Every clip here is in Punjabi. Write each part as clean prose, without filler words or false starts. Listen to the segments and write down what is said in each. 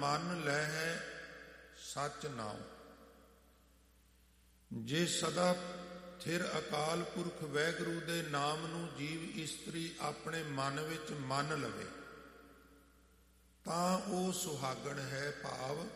ਮਨ ਲਹਿ ਸਚ ਨਾਉ। ਜੇ ਸਦਾ ਥਿਰ ਅਕਾਲ ਪੁਰਖ ਵਾਹਿਗੁਰੂ ਦੇ ਨਾਮ ਨੂੰ ਜੀਵ ਇਸਤਰੀ ਆਪਣੇ ਮਨ ਵਿੱਚ ਮੰਨ ਲਵੇ ਤਾਂ ਉਹ ਸੁਹਾਗਣ ਹੈ, ਭਾਵ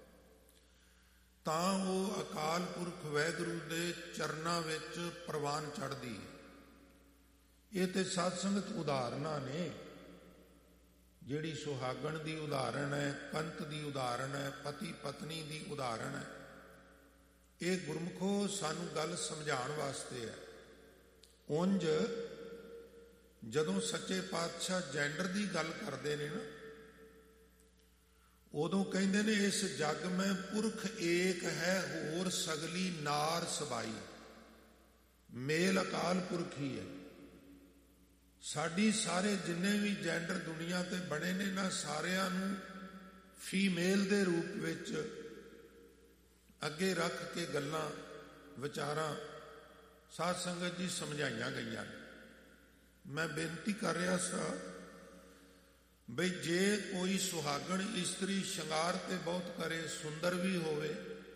ਤਾਂ ਉਹ ਅਕਾਲ ਪੁਰਖ ਵਾਹਿਗੁਰੂ ਦੇ ਚਰਨਾਂ ਵਿੱਚ ਪ੍ਰਵਾਨ ਚੜ੍ਹਦੀ ਹੈ। ਇਹ ਤੇ ਸਾਧ ਸੰਗਤ ਉਦਾਹਰਨਾਂ ਨੇ। ਜਿਹੜੀ ਸੁਹਾਗਣ ਦੀ ਉਦਾਹਰਣ ਹੈ, ਕੰਤ ਦੀ ਉਦਾਹਰਣ ਹੈ, ਪਤੀ ਪਤਨੀ ਦੀ ਉਦਾਹਰਣ ਹੈ, ਇਹ ਗੁਰਮੁਖੋ ਸਾਨੂੰ ਗੱਲ ਸਮਝਾਉਣ ਵਾਸਤੇ ਹੈ। ਉਂਝ ਜਦੋਂ ਸੱਚੇ ਪਾਤਸ਼ਾਹ ਜੈਂਡਰ ਦੀ ਗੱਲ ਕਰਦੇ ਨੇ ਨਾ, ਉਦੋਂ ਕਹਿੰਦੇ ਨੇ ਇਸ ਜਗ ਮੈਂ ਪੁਰਖ ਏਕ ਹੈ, ਹੋਰ ਸਗਲੀ ਨਾਰ ਸਬਾਈ। ਮੇਲ ਅਕਾਲ ਪੁਰਖ ਹੀ ਹੈ। ਸਾਡੀ ਸਾਰੇ ਜਿੰਨੇ ਵੀ ਜੈਂਡਰ ਦੁਨੀਆ ਤੇ ਬਣੇ ਨੇ ਨਾ, ਸਾਰਿਆਂ ਨੂੰ ਫੀਮੇਲ ਦੇ ਰੂਪ ਵਿੱਚ ਅੱਗੇ ਰੱਖ ਕੇ ਗੱਲਾਂ ਵਿਚਾਰਾਂ ਸਾਧ ਸੰਗਤ ਜੀ ਸਮਝਾਈਆਂ ਗਈਆਂ ਨੇ। ਮੈਂ ਬੇਨਤੀ ਕਰ ਰਿਹਾ ਸਾਂ ਬਈ ਜੇ ਕੋਈ ਸੁਹਾਗਣ ਇਸਤਰੀ ਸ਼ਿੰਗਾਰ ਤੇ ਬਹੁਤ ਕਰੇ, ਸੁੰਦਰ ਵੀ ਹੋਵੇ,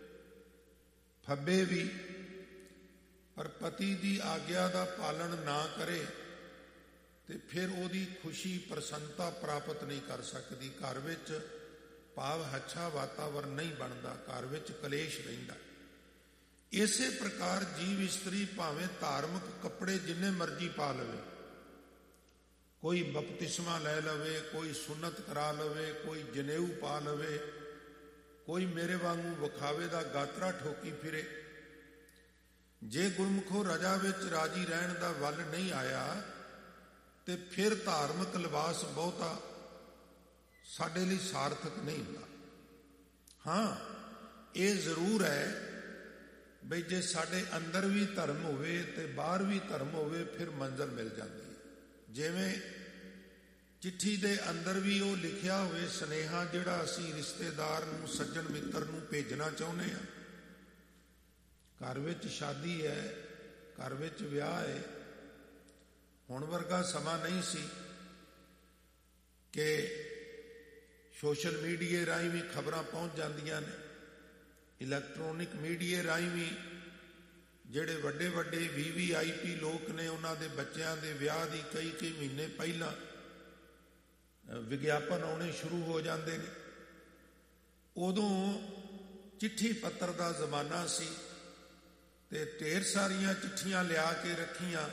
ਫੱਬੇ ਵੀ, ਪਰ ਪਤੀ ਦੀ ਆਗਿਆ ਦਾ ਪਾਲਣ ਨਾ ਕਰੇ ਤੇ ਫਿਰ ਉਹਦੀ ਖੁਸ਼ੀ ਪ੍ਰਸੰਨਤਾ ਪ੍ਰਾਪਤ ਨਹੀਂ ਕਰ ਸਕਦੀ। ਘਰ ਵਿੱਚ ਭਾਵ ਅੱਛਾ ਵਾਤਾਵਰਨ ਨਹੀਂ ਬਣਦਾ, ਘਰ ਵਿੱਚ ਕਲੇਸ਼ ਰਹਿੰਦਾ। ਇਸੇ ਪ੍ਰਕਾਰ ਜੀਵ ਇਸਤਰੀ ਭਾਵੇਂ ਧਾਰਮਿਕ ਕੱਪੜੇ ਜਿੰਨੇ ਮਰਜ਼ੀ ਪਾ ਲਵੇ, ਕੋਈ ਬਪਤਿਸਮਾ ਲੈ ਲਵੇ, ਕੋਈ ਸੁੰਨਤ ਕਰਾ ਲਵੇ, ਕੋਈ ਜਨੇਊ ਪਾ ਲਵੇ, ਕੋਈ ਮੇਰੇ ਵਾਂਗੂ ਵਿਖਾਵੇ ਦਾ ਗਾਤਰਾ ਠੋਕੀ ਫਿਰੇ, ਜੇ ਗੁਰਮੁਖੋ ਰਜਾ ਵਿੱਚ ਰਾਜੀ ਰਹਿਣ ਦਾ ਵੱਲ ਨਹੀਂ ਆਇਆ ਤੇ ਫਿਰ ਧਾਰਮਿਕ ਲਿਬਾਸ ਬਹੁਤਾ ਸਾਡੇ ਲਈ ਸਾਰਥਕ ਨਹੀਂ ਹੁੰਦਾ। ਹਾਂ, ਇਹ ਜ਼ਰੂਰ ਹੈ ਬਈ ਜੇ ਸਾਡੇ ਅੰਦਰ ਵੀ ਧਰਮ ਹੋਵੇ ਤੇ ਬਾਹਰ ਵੀ ਧਰਮ ਹੋਵੇ, ਫਿਰ ਮੰਜ਼ਿਲ ਮਿਲ ਜਾਂਦੀ ਹੈ। ਜਿਵੇਂ ਚਿੱਠੀ ਦੇ ਅੰਦਰ ਵੀ ਉਹ ਲਿਖਿਆ ਹੋਵੇ ਸੁਨੇਹਾ, ਜਿਹੜਾ ਅਸੀਂ ਰਿਸ਼ਤੇਦਾਰ ਨੂੰ, ਸੱਜਣ ਮਿੱਤਰ ਨੂੰ ਭੇਜਣਾ ਚਾਹੁੰਦੇ ਹਾਂ। ਘਰ ਵਿੱਚ ਸ਼ਾਦੀ ਹੈ, ਘਰ ਵਿੱਚ ਵਿਆਹ ਹੈ। ਹੁਣ ਵਰਗਾ ਸਮਾਂ ਨਹੀਂ ਸੀ ਕਿ ਸੋਸ਼ਲ ਮੀਡੀਆ ਰਾਹੀਂ ਵੀ ਖਬਰਾਂ ਪਹੁੰਚ ਜਾਂਦੀਆਂ ਨੇ। ਇਲੈਕਟ੍ਰੋਨਿਕ ਮੀਡੀਆ ਰਾਹੀਂ ਵੀ ਜਿਹੜੇ ਵੱਡੇ ਵੱਡੇ VVIP ਲੋਕ ਨੇ, ਉਹਨਾਂ ਦੇ ਬੱਚਿਆਂ ਦੇ ਵਿਆਹ ਦੀ ਕਈ ਮਹੀਨੇ ਪਹਿਲਾਂ ਵਿਗਿਆਪਨ ਆਉਣੇ ਸ਼ੁਰੂ ਹੋ ਜਾਂਦੇ ਨੇ। ਉਦੋਂ ਚਿੱਠੀ ਪੱਤਰ ਦਾ ਜ਼ਮਾਨਾ ਸੀ ਤੇ ਢੇਰ ਸਾਰੀਆਂ ਚਿੱਠੀਆਂ ਲਿਆ ਕੇ ਰੱਖੀਆਂ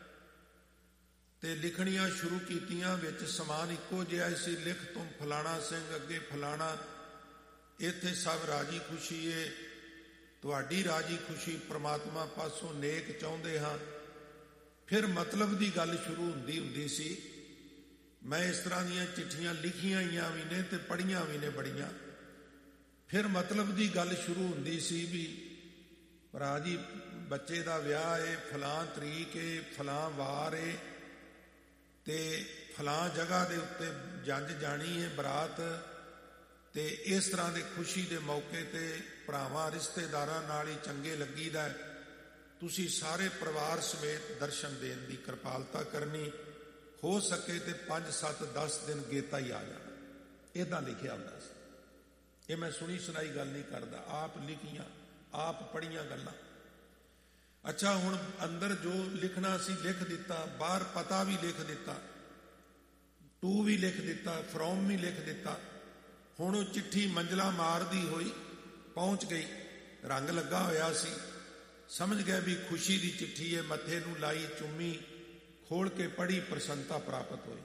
ਤੇ ਲਿਖਣੀਆਂ ਸ਼ੁਰੂ ਕੀਤੀਆਂ। ਵਿੱਚ ਸਮਾਨ ਇੱਕੋ ਜਿਹਾ ਸੀ, ਲਿਖ ਤੁਮ ਫਲਾਣਾ ਸਿੰਘ, ਅੱਗੇ ਫਲਾਣਾ, ਇੱਥੇ ਸਭ ਰਾਜੀ ਖੁਸ਼ੀ ਏ, ਤੁਹਾਡੀ ਰਾਜੀ ਖੁਸ਼ੀ ਪ੍ਰਮਾਤਮਾ ਪਾਸੋਂ ਨੇਕ ਚਾਹੁੰਦੇ ਹਾਂ। ਫਿਰ ਮਤਲਬ ਦੀ ਗੱਲ ਸ਼ੁਰੂ ਹੁੰਦੀ ਸੀ। ਮੈਂ ਇਸ ਤਰ੍ਹਾਂ ਦੀਆਂ ਚਿੱਠੀਆਂ ਲਿਖੀਆਂ ਹੋਈਆਂ ਵੀ ਨੇ ਤੇ ਪੜ੍ਹੀਆਂ ਵੀ ਨੇ ਬੜੀਆਂ। ਫਿਰ ਮਤਲਬ ਦੀ ਗੱਲ ਸ਼ੁਰੂ ਹੁੰਦੀ ਸੀ ਵੀ ਭਰਾ ਜੀ ਬੱਚੇ ਦਾ ਵਿਆਹ ਏ, ਫਲਾਂ ਤਰੀਕ ਏ, ਫਲਾਂ ਵਾਰ ਏ ਤੇ ਫਲਾਂ ਜਗ੍ਹਾ ਦੇ ਉੱਤੇ ਜੰਜ ਜਾਣੀ ਹੈ ਬਰਾਤ, ਤੇ ਇਸ ਤਰ੍ਹਾਂ ਦੇ ਖੁਸ਼ੀ ਦੇ ਮੌਕੇ ਤੇ ਭਰਾਵਾਂ ਰਿਸ਼ਤੇਦਾਰਾਂ ਨਾਲ ਹੀ ਚੰਗੇ ਲੱਗੀਦਾ। ਤੁਸੀਂ ਸਾਰੇ ਪਰਿਵਾਰ ਸਮੇਤ ਦਰਸ਼ਨ ਦੇਣ ਦੀ ਕਿਰਪਾਲਤਾ ਕਰਨੀ, ਹੋ ਸਕੇ ਤੇ 5, 7, 10 ਦਿਨ ਗੇਤਾ ਹੀ ਆ ਜਾਣਾ। ਇੱਦਾਂ ਲਿਖਿਆ ਹੁੰਦਾ ਸੀ। ਇਹ ਮੈਂ ਸੁਣੀ ਸੁਣਾਈ ਗੱਲ ਨਹੀਂ ਕਰਦਾ, ਆਪ ਲਿਖੀਆਂ, ਆਪ ਪੜ੍ਹੀਆਂ ਗੱਲਾਂ। ਅੱਛਾ, ਹੁਣ ਅੰਦਰ ਜੋ ਲਿਖਣਾ ਸੀ ਲਿਖ ਦਿੱਤਾ, ਬਾਹਰ ਪਤਾ ਵੀ ਲਿਖ ਦਿੱਤਾ, ਟੂ ਵੀ ਲਿਖ ਦਿੱਤਾ, ਫਰੋਮ ਵੀ ਲਿਖ ਦਿੱਤਾ। ਹੁਣ ਉਹ ਚਿੱਠੀ ਮੰਜ਼ਲਾ ਮਾਰਦੀ ਹੋਈ ਪਹੁੰਚ ਗਈ। ਰੰਗ ਲੱਗਾ ਹੋਇਆ ਸੀ, ਸਮਝ ਗਏ ਵੀ ਖੁਸ਼ੀ ਦੀ ਚਿੱਠੀ ਹੈ। ਮੱਥੇ ਨੂੰ ਲਾਈ, ਚੁੰਮੀ, ਖੋਲ ਕੇ ਪੜ੍ਹੀ, ਪ੍ਰਸੰਨਤਾ ਪ੍ਰਾਪਤ ਹੋਈ।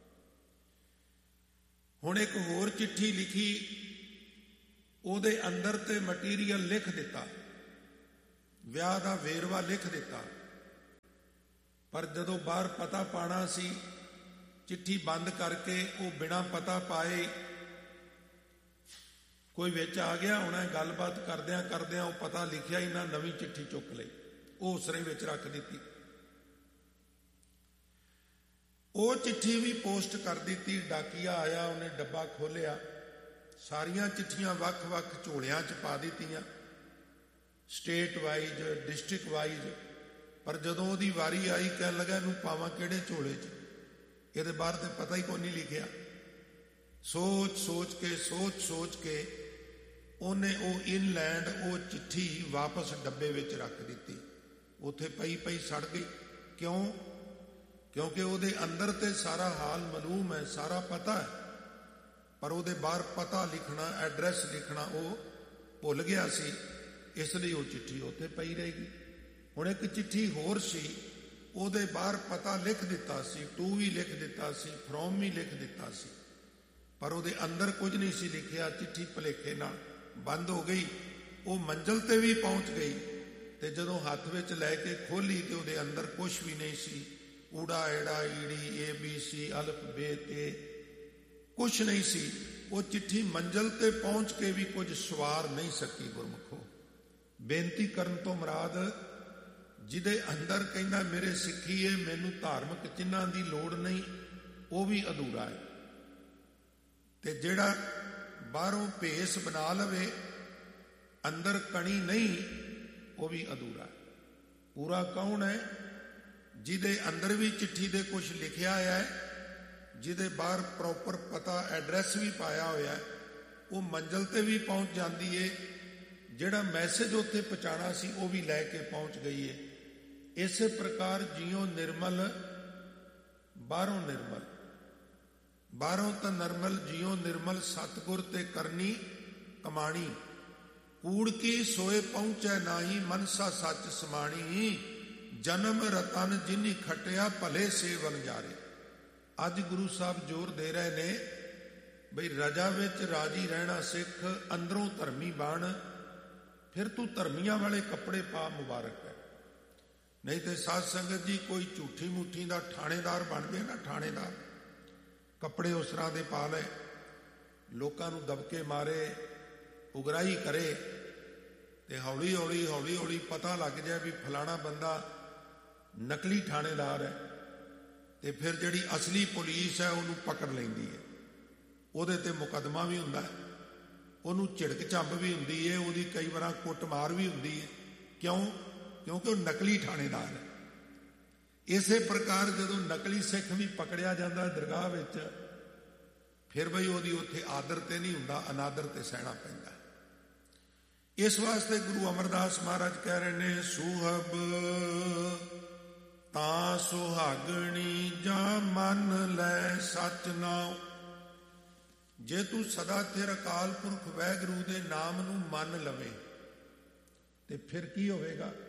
ਹੁਣ ਇੱਕ ਹੋਰ ਚਿੱਠੀ ਲਿਖੀ, ਉਹਦੇ ਅੰਦਰ ਤੇ ਮਟੀਰੀਅਲ ਲਿਖ ਦਿੱਤਾ, ਵਿਆਹ ਦਾ ਵੇਰਵਾ ਲਿਖ ਦਿੱਤਾ, ਪਰ ਜਦੋਂ ਬਾਹਰ ਪਤਾ ਪਾਣਾ ਸੀ, ਚਿੱਠੀ ਬੰਦ ਕਰਕੇ ਉਹ ਬਿਨਾਂ ਪਤਾ ਪਾਏ ਕੋਈ ਵਿੱਚ ਆ ਗਿਆ ਹੋਣਾ। ਗੱਲਬਾਤ ਕਰਦਿਆਂ ਕਰਦਿਆਂ ਉਹ ਪਤਾ ਲਿਖਿਆ ਹੀ ਨਾ, ਨਵੀਂ ਚਿੱਠੀ ਚੁੱਕ ਲਈ, ਉਹ ਉਸਰੇ ਵਿੱਚ ਰੱਖ ਦਿੱਤੀ। ਉਹ ਚਿੱਠੀ ਵੀ ਪੋਸਟ ਕਰ ਦਿੱਤੀ। ਡਾਕੀਆ ਆਇਆ, ਉਹਨੇ ਡੱਬਾ ਖੋਲ੍ਹਿਆ, ਸਾਰੀਆਂ ਚਿੱਠੀਆਂ ਵੱਖ-ਵੱਖ ਝੋਲਿਆਂ 'ਚ ਪਾ ਦਿੱਤੀਆਂ, ਸਟੇਟ ਵਾਈਜ਼, ਡਿਸਟ੍ਰਿਕਟ ਵਾਈਜ਼। ਪਰ ਜਦੋਂ ਉਹਦੀ ਵਾਰੀ ਆਈ, ਕਹਿਣ ਲੱਗਾ ਇਹਨੂੰ ਪਾਵਾਂ ਕਿਹੜੇ ਝੋਲੇ 'ਚ, ਇਹਦੇ ਬਾਹਰ ਤੇ ਪਤਾ ਹੀ ਕੋਈ ਨਹੀਂ ਲਿਖਿਆ। ਸੋਚ ਸੋਚ ਕੇ ਉਹਨੇ ਉਹ ਇਨਲੈਂਡ ਉਹ ਚਿੱਠੀ ਵਾਪਸ ਡੱਬੇ ਵਿੱਚ ਰੱਖ ਦਿੱਤੀ। ਉੱਥੇ ਪਈ ਸੜ ਗਈ। ਕਿਉਂ? ਕਿਉਂਕਿ ਉਹਦੇ ਅੰਦਰ ਤੇ ਸਾਰਾ ਹਾਲ ਮਾਲੂਮ ਹੈ, ਸਾਰਾ ਪਤਾ ਹੈ, ਪਰ ਉਹਦੇ ਬਾਹਰ ਪਤਾ ਲਿਖਣਾ, ਐਡਰੈਸ ਲਿਖਣਾ ਉਹ ਭੁੱਲ ਗਿਆ ਸੀ। ਇਸ ਲਈ ਉਹ ਚਿੱਠੀ ਉੱਥੇ ਪਈ ਰਹੇਗੀ। ਹੁਣ ਇੱਕ ਚਿੱਠੀ ਹੋਰ ਸੀ, ਉਹਦੇ ਬਾਹਰ ਪਤਾ ਲਿਖ ਦਿੱਤਾ ਸੀ, ਟੂ ਵੀ ਲਿਖ ਦਿੱਤਾ ਸੀ, ਫਰੋਮ ਵੀ ਲਿਖ ਦਿੱਤਾ ਸੀ, ਪਰ ਉਹਦੇ ਅੰਦਰ ਕੁਝ ਨਹੀਂ ਸੀ ਲਿਖਿਆ। ਚਿੱਠੀ ਭੁਲੇਖੇ ਨਾਲ ਬੰਦ ਹੋ ਗਈ। ਉਹ ਮੰਜ਼ਲ ਤੇ ਵੀ ਪਹੁੰਚ ਗਈ ਤੇ ਜਦੋਂ ਹੱਥ ਵਿੱਚ ਲੈ ਕੇ ਖੋਲੀ ਤੇ ਉਹਦੇ ਅੰਦਰ ਕੁਝ ਵੀ ਨਹੀਂ ਸੀ। ਊੜਾ ਏੜਾ ਈੜੀ ABC ਅਲਫ ਬੇ ਤੇ ਕੁਛ ਨਹੀਂ ਸੀ। ਉਹ ਚਿੱਠੀ ਮੰਜ਼ਲ ਤੇ ਪਹੁੰਚ ਕੇ ਵੀ ਕੁਝ ਸਵਾਰ ਨਹੀਂ ਸਕੀ। ਗੁਰਮੁਖੋ, ਬੇਨਤੀ ਕਰਨ ਤੋਂ ਮੁਰਾਦ ਜਿਹਦੇ ਅੰਦਰ ਕਹਿੰਦਾ ਮੇਰੇ ਸਿੱਖੀਏ, ਮੈਨੂੰ ਧਾਰਮਿਕ ਚਿੰਨ੍ਹਾਂ ਦੀ ਲੋੜ ਨਹੀਂ, ਉਹ ਵੀ ਅਧੂਰਾ ਹੈ। ਤੇ ਜਿਹੜਾ ਬਾਹਰੋਂ ਭੇਸ ਬਣਾ ਲਵੇ, ਅੰਦਰ ਕਣੀ ਨਹੀਂ, ਉਹ ਵੀ ਅਧੂਰਾ ਹੈ। ਪੂਰਾ ਕੌਣ ਹੈ? ਜਿਹਦੇ ਅੰਦਰ ਵੀ ਚਿੱਠੀ ਦੇ ਕੁਝ ਲਿਖਿਆ ਹੈ, ਜਿਹਦੇ ਬਾਹਰ ਪ੍ਰੋਪਰ ਪਤਾ ਐਡਰੈਸ ਵੀ ਪਾਇਆ ਹੋਇਆ, ਉਹ ਮੰਜ਼ਲ ਤੇ ਵੀ ਪਹੁੰਚ ਜਾਂਦੀ ਏ। ਜਿਹੜਾ ਮੈਸੇਜ ਉੱਥੇ ਪਹੁੰਚਾਉਣਾ ਸੀ ਉਹ ਵੀ ਲੈ ਕੇ ਪਹੁੰਚ ਗਈ ਏ। ਇਸੇ ਪ੍ਰਕਾਰ ਜਿਉ ਨਿਰਮਲ ਬਾਹਰੋਂ ਨਿਰਮਲ, ਬਾਹਰੋਂ ਤਾਂ ਨਿਰਮਲ, ਜਿਉ ਨਿਰਮਲ ਸਤਿਗੁਰ ਤੇ ਕਰਨੀ ਕਮਾਣੀ। ਕੂੜ ਕੀ ਸੋਏ ਪਹੁੰਚੈ ਨਾਹੀ, ਮਨਸਾ ਸੱਚ ਸਮਾਣੀ। ਜਨਮ ਰਤਨ ਜਿਨੀ ਖਟਿਆ, ਭਲੇ ਸੇ ਵਣਜਾਰੇ। ਅੱਜ ਗੁਰੂ ਸਾਹਿਬ ਜ਼ੋਰ ਦੇ ਰਹੇ ਨੇ ਬਈ ਰਜਾ ਵਿੱਚ ਰਾਜੀ ਰਹਿਣਾ ਸਿੱਖ, ਅੰਦਰੋਂ ਧਰਮੀ ਬਣ, ਫਿਰ ਤੂੰ ਧਰਮੀਆਂ ਵਾਲੇ ਕੱਪੜੇ ਪਾ, ਮੁਬਾਰਕ ਹੈ। ਨਹੀਂ ਤੇ ਸਾਧ ਸੰਗਤ ਜੀ, ਕੋਈ ਝੂਠੀ ਮੂਠੀ ਦਾ ਥਾਣੇਦਾਰ ਬਣ ਜਾਏ ਨਾ, ਥਾਣੇਦਾਰ, ਕੱਪੜੇ ਉਸ ਤਰ੍ਹਾਂ ਦੇ ਪਾ ਲਏ, ਲੋਕਾਂ ਨੂੰ ਦਬਕੇ ਮਾਰੇ, ਉਗਰਾਹੀ ਕਰੇ, ਤੇ ਹੌਲੀ ਹੌਲੀ ਪਤਾ ਲੱਗ ਜਾਏ ਵੀ ਫਲਾਣਾ ਬੰਦਾ ਨਕਲੀ ਥਾਣੇਦਾਰ ਹੈ, ਤੇ ਫਿਰ ਜਿਹੜੀ ਅਸਲੀ ਪੁਲਿਸ ਹੈ ਉਹਨੂੰ ਪਕੜ ਲੈਂਦੀ ਹੈ। ਉਹਦੇ ਤੇ ਮੁਕੱਦਮਾ ਵੀ ਹੁੰਦਾ ਹੈ, ਉਹਨੂੰ ਝਿੜਕ ਝੰਬ ਵੀ ਹੁੰਦੀ ਹੈ, ਉਹਦੀ ਕਈ ਵਾਰ ਕੁੱਟਮਾਰ ਵੀ ਹੁੰਦੀ ਹੈ। ਕਿਉਂ? ਕਿਉਂਕਿ ਉਹ ਨਕਲੀ ਥਾਣੇਦਾਰ ਹੈ। ਇਸੇ ਪ੍ਰਕਾਰ ਜਦੋਂ ਨਕਲੀ ਸਿੱਖ ਵੀ ਪਕੜਿਆ ਜਾਂਦਾ ਦਰਗਾਹ ਵਿੱਚ, ਫਿਰ ਬਈ ਉਹਦੀ ਉੱਥੇ ਆਦਰ ਤੇ ਨਹੀਂ ਹੁੰਦਾ, ਅਨਾਦਰ ਤੇ ਸਹਿਣਾ ਪੈਂਦਾ। ਇਸ ਵਾਸਤੇ ਗੁਰੂ ਅਮਰਦਾਸ ਮਹਾਰਾਜ ਕਹਿ ਰਹੇ ਨੇ, ਸੁਹਬ ਤਾਂ ਸੁਹਾਗਣੀ ਜਾਂ ਮਨ ਲੈ ਸੱਚ ਨਾਉ। ਜੇ ਤੂੰ ਸਦਾ ਚਿਰ ਅਕਾਲ ਪੁਰਖ ਵਾਹਿਗੁਰੂ ਦੇ ਨਾਮ ਨੂੰ ਮੰਨ ਲਵੇਂ ਤੇ ਫਿਰ ਕੀ ਹੋਵੇਗਾ?